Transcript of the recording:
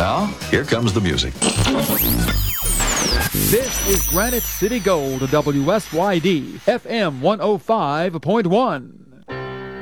Now, here comes the music. This is Granite City Gold, WSYD, FM 105.1.